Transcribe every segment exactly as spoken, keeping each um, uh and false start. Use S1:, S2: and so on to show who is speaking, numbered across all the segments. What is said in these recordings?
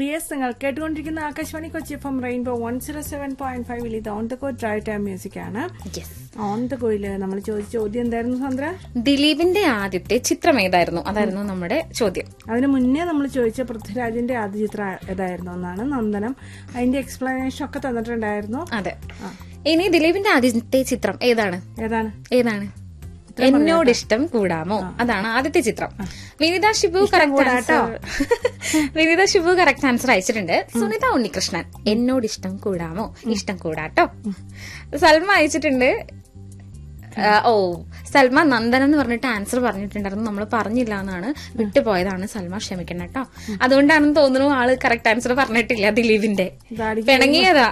S1: Yes, നിങ്ങൾ കേട്ടുകൊണ്ടിരിക്കുന്ന Akashvani Kochi F M rainbow one zero seven point ഫൈവിൽ ഇത് on the go drive time music ആണ്. ഓൺ ദ ഗോയില് നമ്മൾ ചോദിച്ച ചോദ്യം എന്തായിരുന്നു സന്ദ്ര?
S2: ദിലീപിന്റെ ആദ്യത്തെ ചിത്രം ഏതായിരുന്നു? അതായിരുന്നു നമ്മുടെ ചോദ്യം.
S1: അതിന് മുന്നേ നമ്മൾ ചോദിച്ച പൃഥ്വിരാജിന്റെ ആദ്യ ചിത്രം ഏതായിരുന്നു എന്നാണ്. നന്ദനം അതിന്റെ എക്സ്പ്ലനേഷൻ ഒക്കെ തന്നിട്ടുണ്ടായിരുന്നു.
S2: അതെ. ഇനി ദിലീപിന്റെ ആദ്യത്തെ ചിത്രം ഏതാണ്?
S1: ഏതാണ്
S2: ഏതാണ് എന്നോടിഷ്ടം കൂടാമോ? അതാണ് ആദ്യത്തെ ചിത്രം. Vinitha Shibu correct answer Vinitha Shibu correct answer അയച്ചിട്ടുണ്ട്. സുനിത ഉണ്ണികൃഷ്ണൻ എന്നോടിഷ്ടം കൂടാമോ? ഇഷ്ടം കൂടാട്ടോ. സൽമ അയച്ചിട്ടുണ്ട്. ഓ സൽമ നന്ദൻ എന്ന് പറഞ്ഞിട്ട് ആൻസർ പറഞ്ഞിട്ടുണ്ടായിരുന്നു. നമ്മൾ പറഞ്ഞില്ല എന്നാണ്, വിട്ടുപോയതാണ്. സൽമ ക്ഷമിക്കണം കേട്ടോ. അതുകൊണ്ടാണെന്ന് തോന്നുന്നു ആള് കറക്റ്റ് ആൻസർ പറഞ്ഞിട്ടില്ല. ദിലീപിന്റെ പിണങ്ങിയതാ.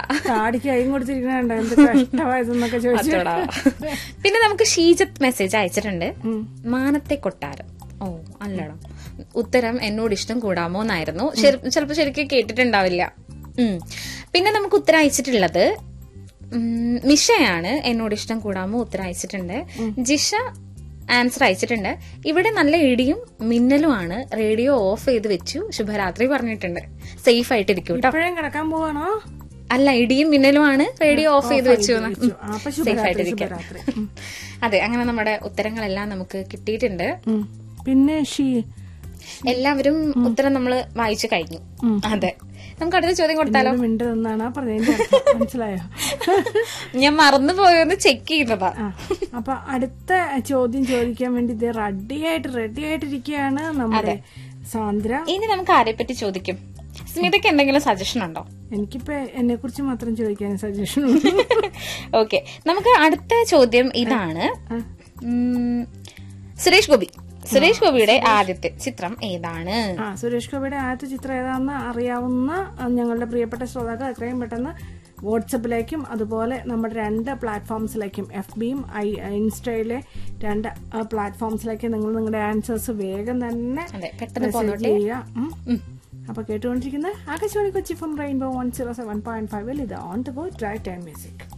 S2: പിന്നെ നമുക്ക് ഷീജത്ത് മെസ്സേജ് അയച്ചിട്ടുണ്ട്. മാനത്തെ കൊട്ടാരം. ഓ അല്ലടോ, ഉത്തരം എന്നോട് ഇഷ്ടം കൂടാമോ എന്നായിരുന്നു. ചിലപ്പോ ശരിക്കും കേട്ടിട്ടുണ്ടാവില്ല. പിന്നെ നമുക്ക് ഉത്തരം അയച്ചിട്ടുള്ളത് മിഷയാണ്. എന്നോട് ഇഷ്ടം കൂടാമോ ഉത്തരം അയച്ചിട്ടുണ്ട്. ജിഷ ആൻസർ അയച്ചിട്ടുണ്ട്. ഇവിടെ നല്ല ഇടിയും മിന്നലും ആണ്, റേഡിയോ ഓഫ് ചെയ്ത് വെച്ചു, ശുഭരാത്രി പറഞ്ഞിട്ടുണ്ട്. സേഫ് ആയിട്ടിരിക്കും കേട്ടോ.
S1: കിടക്കാൻ പോവാണോ?
S2: അല്ല, ഇടിയും മിന്നലും ആണ്, റേഡിയോ ഓഫ് ചെയ്ത് വെച്ചു. സേഫ് ആയിട്ടിരിക്കും. അതെ, അങ്ങനെ നമ്മുടെ ഉത്തരങ്ങളെല്ലാം നമുക്ക് കിട്ടിയിട്ടുണ്ട്.
S1: പിന്നെ
S2: എല്ലാവരും ഉത്തരം നമ്മൾ വായിച്ചു കഴിഞ്ഞു. അതെ, നമുക്ക് അടുത്ത ചോദ്യം കൊടുത്താലോ?
S1: മനസ്സിലായോ?
S2: ഞാൻ മറന്നുപോയെന്ന് ചെക്ക് ചെയ്യുന്നതാ.
S1: അപ്പൊ അടുത്ത ചോദ്യം ചോദിക്കാൻ വേണ്ടി ഇത് റെഡി ആയിട്ട് റെഡി ആയിട്ടിരിക്കുകയാണ് നമ്മുടെ സാന്ദ്ര.
S2: ഇനി നമുക്ക് ആരെ പറ്റി ചോദിക്കും? സ്മിതയ്ക്ക് എന്തെങ്കിലും സജഷൻ ഉണ്ടോ?
S1: എനിക്കിപ്പോ എന്നെ കുറിച്ച് മാത്രം ചോദിക്കാൻ സജഷൻ.
S2: ഓക്കെ, നമുക്ക് അടുത്ത ചോദ്യം ഇതാണ്. സുരേഷ് ഗോപി സുരേഷ് ഗോപിയുടെ ആദ്യത്തെ ചിത്രം ഏതാണ്?
S1: ആ സുരേഷ് ഗോപിയുടെ ആദ്യത്തെ ചിത്രം ഏതാണെന്ന് അറിയാവുന്ന ഞങ്ങളുടെ പ്രിയപ്പെട്ട ശ്രോതാക്കൾ എത്രയും പെട്ടെന്ന് വാട്സപ്പിലേക്കും അതുപോലെ നമ്മുടെ രണ്ട് പ്ലാറ്റ്ഫോംസിലേക്കും, എഫ് ബിയും ഇൻസ്റ്റയിലെ രണ്ട് പ്ലാറ്റ്ഫോംസിലേക്കും നിങ്ങൾ നിങ്ങളുടെ ആൻസേഴ്സ് വേഗം തന്നെ മെസ്സേജ് ചെയ്യുക. അപ്പൊ കേട്ടുകൊണ്ടിരിക്കുന്നത് Akashvani Kochi from rainbow one zero seven point ഫൈവിൽ ഇത് on the go drive time music.